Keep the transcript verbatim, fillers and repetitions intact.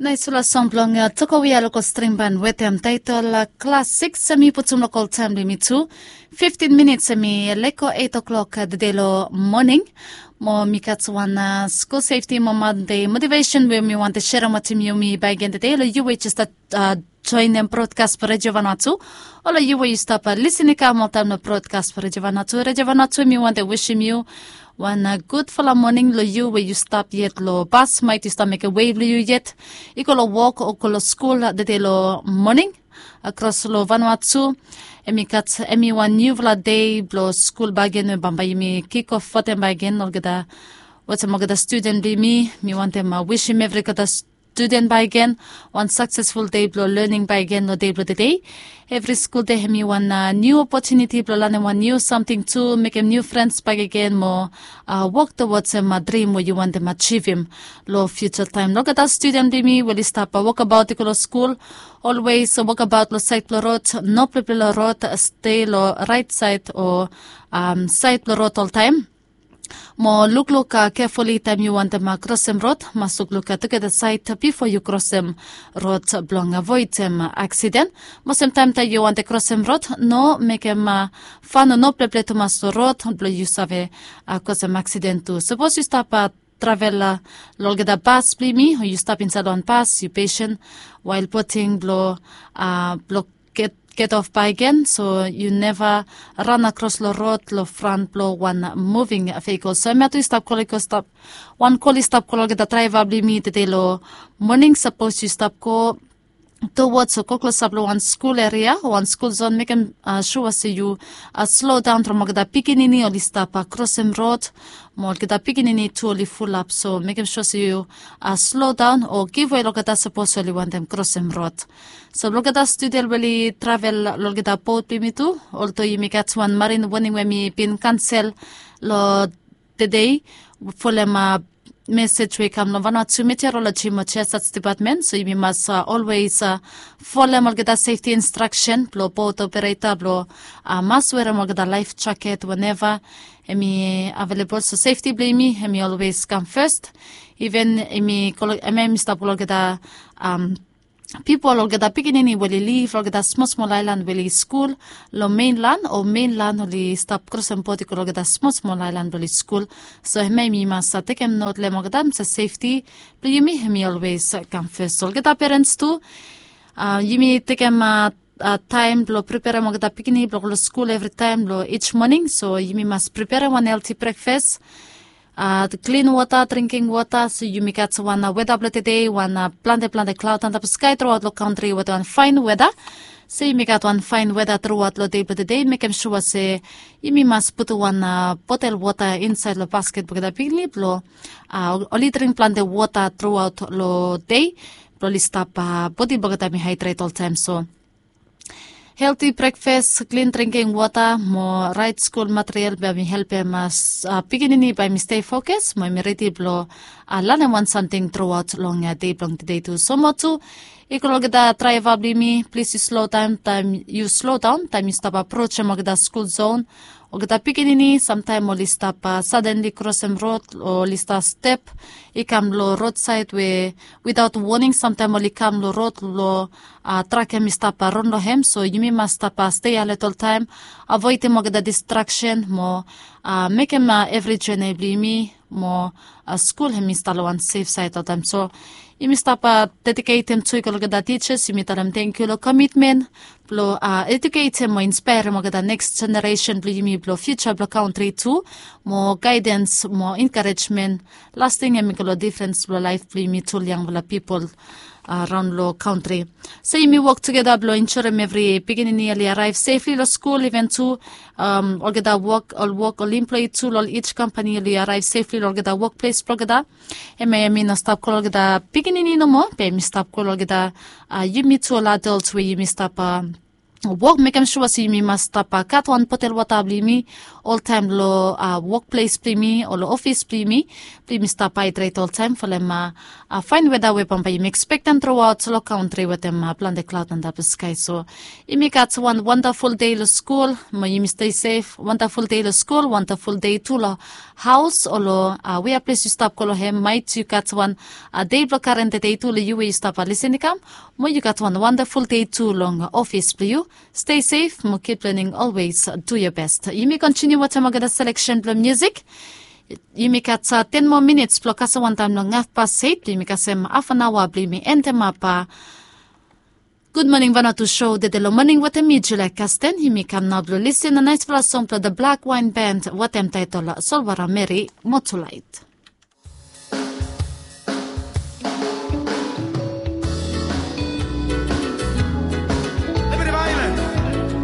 Naisula samplong tokowi local stream ban wetem title class six semi putum local time limit two fifteen minutes semi leko eight o'clock the delo morning mo mikatsuana school safety mo Monday motivation we mi want to share matim yumi by again the delo you which is that uh, join them broadcast for Rejavanatu or you will stop listening ka mo time no broadcast for Rejavanatu Rejavanatu mi want to wish you one uh, good for the morning lo you where you stop yet lo bus might you stop make a wave lo you yet iko lo walk o ko lo school the day lo morning across lo Vanuatu emi kat emi one new vla day blo school bagen bamba yimi kick off for them bagen no gada what's mo gada student be me me want them uh, wish him every gada student by again one successful day blo learning by again no day blo the day every school day me one uh, new opportunity blo learn one new something to make him new friends by again more uh, work towards him a dream where you want them achieve him lo future time look at that student be me will stop uh, walk about the school always uh, walk about lo side blo road no people lo road stay lo right side or um side blo road all time. Mo look look uh, carefully time you want them uh, cross them road must look at the side before you cross them road blong avoid them uh, accident most time that you want to cross them road no make them uh, fun no play play to must road blow you save uh, cause them accident too suppose you stop uh, travel uh, log the bus play me or you stop inside one pass you patient while putting blow uh block get get off by again so you never run across the road the front blow one moving vehicle so me to stop call stop one call stop call get the driver bli me the lo morning suppose you stop ko towards so close up one school area one school zone make them uh, sure so you uh, slow down from the pikinini or stop across them road more get the pikinini to only full up so make them sure so you uh, slow down or give way look at that suppose you want them cross them road so look at that student really travel look at that boat me too although you make at one marine warning when me been cancel lo today for them uh, message we come no Vanuatu meteorology mo chesats department so you must uh, always uh, follow mo get safety instruction blo boat operator blo uh, must wear mo get life jacket whenever emi available so safety blame me emi always come first even emi emi stop lo get um people will get a beginning will leave or get a small small island will school lo mainland or mainland will stop crossing port will get a small small island will school so me me must take him note le mogadam sa safety but you me me always come first so get a parents too uh you me take him uh, uh, time lo prepare mo get a beginning lo school every time lo each morning so you me must prepare one healthy breakfast Uh, the clean water, drinking water, so you make it one uh, weather today, one uh, plant plant cloud and the sky throughout the country with one fine weather. So you make out one fine weather throughout the day, but today make them sure say you must put one uh, bottle water inside the basket because the big blow uh, only drink plant the water throughout the day, probably stop uh, body because me hydrate all time so. Healthy breakfast, clean drinking water, more right school material by me help him as uh, beginning by me stay focused, my me ready blow uh, learn want something throughout long uh, day long day too. So more too, equal get the driver be me, please you slow down, time you slow down, time you stop approach mo get the school zone. O get beginning sometime only stop uh, suddenly cross them road or lista step I come lo roadside where without warning sometime only come lo road lo uh, track him stop uh, run lo him so you may must stop uh, stay a little time avoid him get the distraction more uh, make him uh, every journey be me more uh, school him install one safe side all time so you may stop uh, dedicate him to the teachers you may tell them thank you lo commitment blo uh, educate him more inspire him the next generation blo you may blo future blo country too more guidance more encouragement last thing him lo difference blo life blo you may to young blo people uh, around lo country so you may work together blo ensure him every beginning nearly arrive safely lo school even too um or get a work or work or employee too or each company will arrive safely or get a workplace blo get e may mean no stop call get a beginning no more pay me stop call get a uh, you meet to all adults where you may stop uh, work make am sure si mi mas tapa kat wan potel wata bli mi all time lo uh, workplace pli mi o lo office pli mi pli mi stapa i trade all time for ma uh, find weather we pampa im expectant throughout lo country with them uh, plan the cloud and the sky so imi kat one wonderful day lo school ma imi stay safe wonderful day lo school wonderful day to lo house o lo uh, we are place you stop ko lo hem might you kat one uh, day lo current day to lo you we stop a listen kam mo you got one wonderful day to long office pli you stay safe, mo keep learning always, do your best. You may continue what I'm going to selection of music. You may cut uh, ten more minutes, plus kasa one time long half past eight, you may kasem half an hour, bli me ente mapa. Good morning, Vanuatu show, the delo morning what a midjula casten, you may come now listen a nice for a song to the Black Wine Band, what I'm titled Solvara Mary Motulite.